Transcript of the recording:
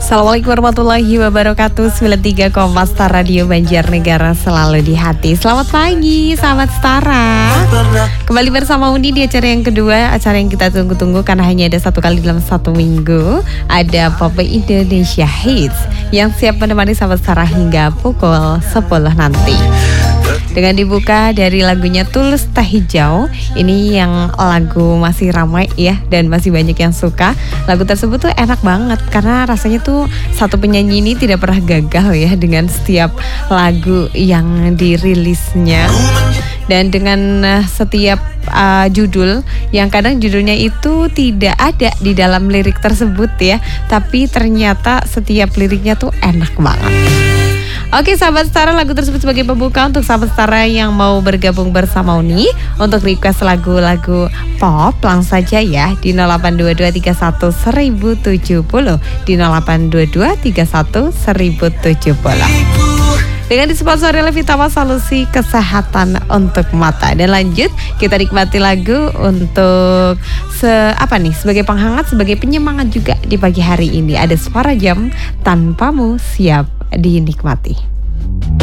Assalamualaikum warahmatullahi wabarakatuh. 93 Star Radio Banjarnegara selalu di hati. Selamat pagi sahabat Stara. Kembali bersama Uni di acara yang kedua, acara yang kita tunggu-tunggu karena hanya ada satu kali dalam satu minggu. Ada Pop Indonesia Hits yang siap menemani sahabat Stara hingga pukul 10 nanti. Dengan dibuka dari lagunya Tulus Teh Hijau. Ini yang lagu masih ramai ya, dan masih banyak yang suka. Lagu tersebut tuh enak banget karena rasanya tuh satu penyanyi ini tidak pernah gagal ya dengan setiap lagu yang dirilisnya. Dan dengan setiap judul yang kadang judulnya itu tidak ada di dalam lirik tersebut ya, tapi ternyata setiap liriknya tuh enak banget. Oke sahabat Stara, lagu tersebut sebagai pembuka untuk sahabat Stara yang mau bergabung bersama Uni untuk request lagu-lagu pop, langsung saja ya di 0822311070 di 0822311070. Dengan disponsori oleh Vitawa Solusi Kesehatan untuk Mata. Dan lanjut kita nikmati lagu untuk sebagai penghangat, sebagai penyemangat juga di pagi hari ini. Ada Suara Jam, Tanpamu Siap dinikmati.